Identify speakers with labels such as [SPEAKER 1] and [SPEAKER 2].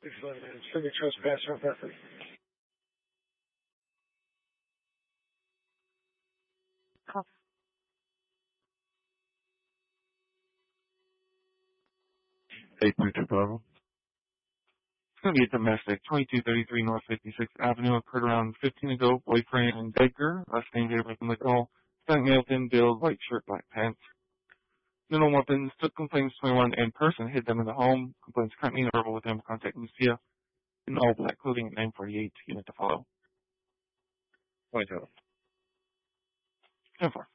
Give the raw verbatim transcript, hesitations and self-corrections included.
[SPEAKER 1] Excellent. Trigger trespasser method.
[SPEAKER 2] eight three two Bravo. It's going to be a domestic, twenty-two thirty-three North fifty-sixth Avenue, occurred around fifteen ago. Boyfriend and Edgar, last name gave from the call. Stunt male, thin build, white shirt, black pants. No weapons, took complaints twenty-one in person, hid them in the home. Complaints currently verbal with him. Contact Lucia in all black clothing at nine forty-eight. Unit to follow.
[SPEAKER 1] Point out.
[SPEAKER 2] ten four.